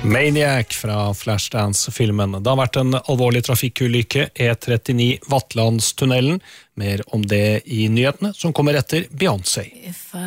Maniac fra Flashdance-filmen. Det har vært en alvorlig trafikkulykke, E39 Vatlandstunnelen. Mer om det i nyhetene som kommer etter Beyoncé.